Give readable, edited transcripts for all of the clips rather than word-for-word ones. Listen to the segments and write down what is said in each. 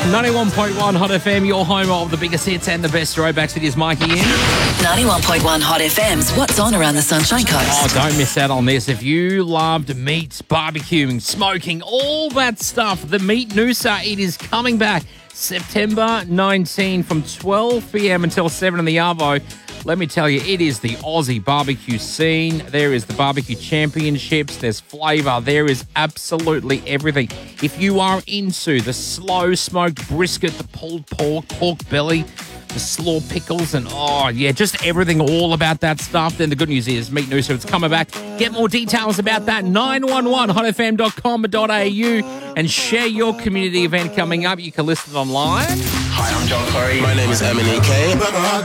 91.1 Hot FM, your home of the biggest hits and the best throwbacks. It is Mikey in. 91.1 Hot FM's What's On Around the Sunshine Coast. Oh, don't miss out on this. If you loved meats, barbecuing, smoking, all that stuff, the Meat Noosa, it is coming back September 19 from 12 p.m. until 7 in the Arvo. Let me tell you, it is the Aussie barbecue scene. There is the barbecue championships. There's flavour. There is absolutely everything. If you are into the slow smoked brisket, the pulled pork belly, the slaw pickles, and just everything all about that stuff, then the good news is Meat Noosa, it's coming back. Get more details about that, 911hotfm.com.au, and share your community event coming up. You can list it online. Hi, I'm Joel Corey. My name is Emanike.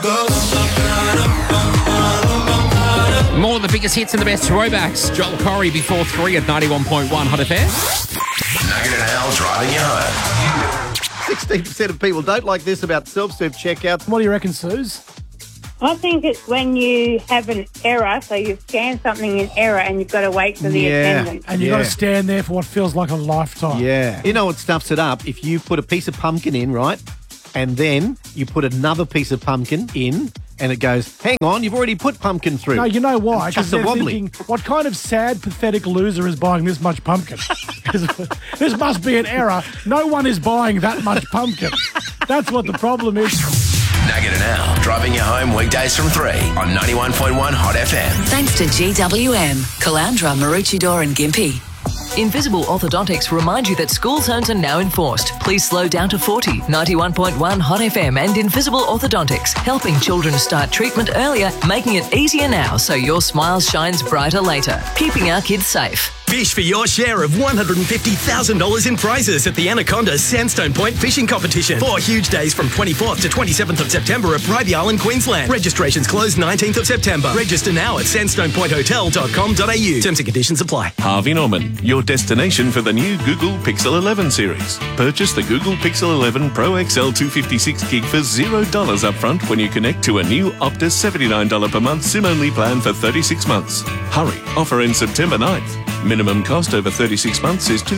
More of the biggest hits and the best throwbacks. Joel Corey before 3 at 91.1 Hot FM. Nugget and Al driving you home. 16% of people don't like this about self-serve checkouts. What do you reckon, Suze? I think it's when you have an error, so you've scanned something in error and you've got to wait for the attendant. And you've got to stand there for what feels like a lifetime. Yeah. You know what stuffs it up? If you put a piece of pumpkin in, right, and then you put another piece of pumpkin in, and it goes, hang on, you've already put pumpkin through. No, you know why? Because they're thinking, what kind of sad, pathetic loser is buying this much pumpkin? This must be an error. No one is buying that much pumpkin. That's what the problem is. Nugget and Al driving you home weekdays from 3 on 91.1 Hot FM. Thanks to GWM, Caloundra, Maroochydore and Gympie. Invisible Orthodontics remind you that school zones are now enforced. Please slow down to 40. 91.1 Hot FM and Invisible Orthodontics, helping children start treatment earlier, making it easier now so your smile shines brighter later. Keeping our kids safe. Fish for your share of $150,000 in prizes at the Anaconda Sandstone Point Fishing Competition. 4 huge days from 24th to 27th of September at Bribie Island, Queensland. Registrations close 19th of September. Register now at sandstonepointhotel.com.au. Terms and conditions apply. Harvey Norman, your destination for the new Google Pixel 11 series. Purchase the Google Pixel 11 Pro XL 256 gig for $0 upfront when you connect to a new Optus $79 per month SIM-only plan for 36 months. Hurry, offer ends September 9th. Minimum cost over 36 months is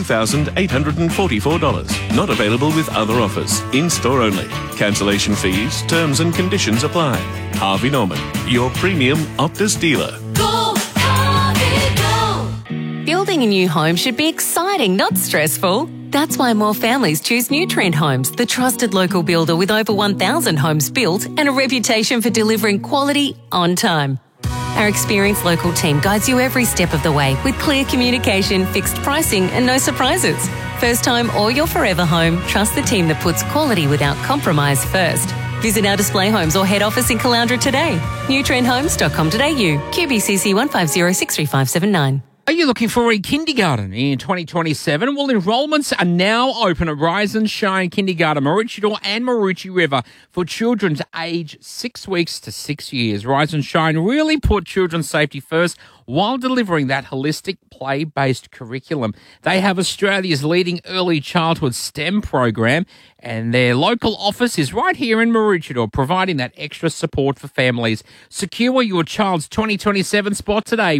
$2,844. Not available with other offers. In-store only. Cancellation fees, terms and conditions apply. Harvey Norman, your premium Optus dealer. Go, Harvey, go! Building a new home should be exciting, not stressful. That's why more families choose New Trend Homes, the trusted local builder with over 1,000 homes built and a reputation for delivering quality on time. Our experienced local team guides you every step of the way with clear communication, fixed pricing and no surprises. First time or your forever home, trust the team that puts quality without compromise first. Visit our display homes or head office in Caloundra today. newtrendhomes.com.au, QBCC 150635979. Are you looking for a kindergarten in 2027? Well, enrolments are now open at Rise and Shine Kindergarten, Maroochydore and Maroochy River for children aged 6 weeks to 6 years. Rise and Shine really put children's safety first while delivering that holistic play-based curriculum. They have Australia's leading early childhood STEM program, and their local office is right here in Maroochydore, providing that extra support for families. Secure your child's 2027 spot today,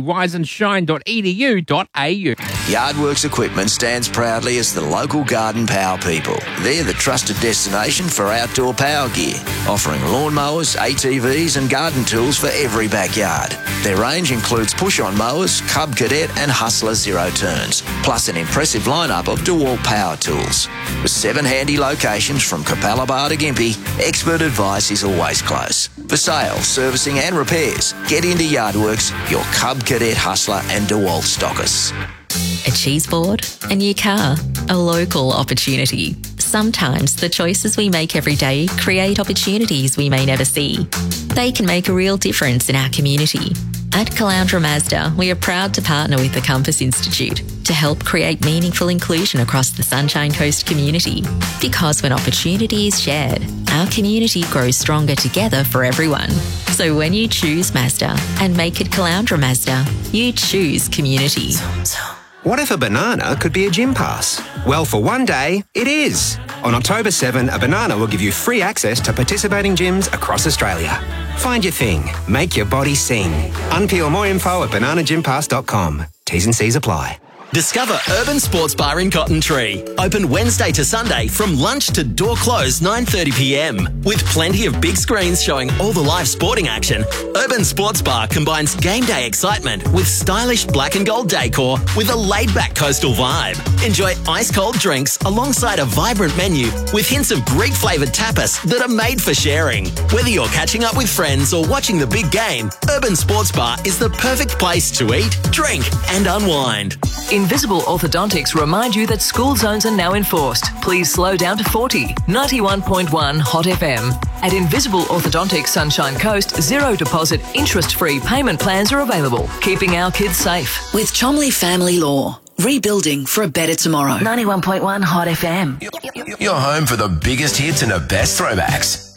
riseandshine.edu.au. Yardworks Equipment stands proudly as the local garden power people. They're the trusted destination for outdoor power gear, offering lawnmowers, ATVs and garden tools for every backyard. Their range includes push-on mowers, Cub Cadet and Hustler Zero Turns, plus an impressive lineup of DeWalt power tools. With 7 handy locations from Capalaba to Gympie, expert advice is always close. For sales, servicing and repairs, get into Yardworks, your Cub Cadet, Hustler and DeWalt stockists. A cheese board, a new car, a local opportunity. Sometimes the choices we make every day create opportunities we may never see. They can make a real difference in our community. At Caloundra Mazda, we are proud to partner with the Compass Institute to help create meaningful inclusion across the Sunshine Coast community. Because when opportunity is shared, our community grows stronger together for everyone. So when you choose Mazda and make it Caloundra Mazda, you choose community. What if a banana could be a gym pass? Well, for one day, it is. On October 7, a banana will give you free access to participating gyms across Australia. Find your thing. Make your body sing. Unpeel more info at bananagympass.com. T's and C's apply. Discover Urban Sports Bar in Cotton Tree. Open Wednesday to Sunday from lunch to door close 9:30 p.m. With plenty of big screens showing all the live sporting action, Urban Sports Bar combines game day excitement with stylish black and gold decor with a laid-back coastal vibe. Enjoy ice-cold drinks alongside a vibrant menu with hints of Greek-flavoured tapas that are made for sharing. Whether you're catching up with friends or watching the big game, Urban Sports Bar is the perfect place to eat, drink and unwind. Invisible Orthodontics remind you that school zones are now enforced. Please slow down to 40. 91.1 Hot FM. At Invisible Orthodontics Sunshine Coast, zero deposit, interest-free payment plans are available, keeping our kids safe. With Chomley Family Law. Rebuilding for a better tomorrow. 91.1 Hot FM. You're home for the biggest hits and the best throwbacks.